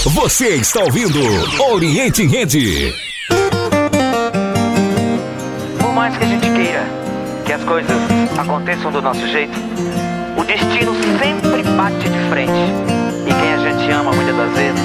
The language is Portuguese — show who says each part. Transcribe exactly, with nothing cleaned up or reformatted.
Speaker 1: Você está ouvindo Oriente em Rede.
Speaker 2: Por mais que a gente queira que as coisas aconteçam do nosso jeito, o destino sempre bate de frente. E quem a gente ama muitas das vezes